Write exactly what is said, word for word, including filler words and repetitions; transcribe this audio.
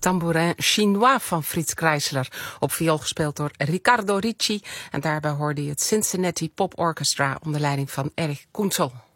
Tambourin Chinois van Frits Kreisler, op viool gespeeld door Riccardo Ricci. En daarbij hoorde je het Cincinnati Pop Orchestra onder leiding van Erich Kunzel.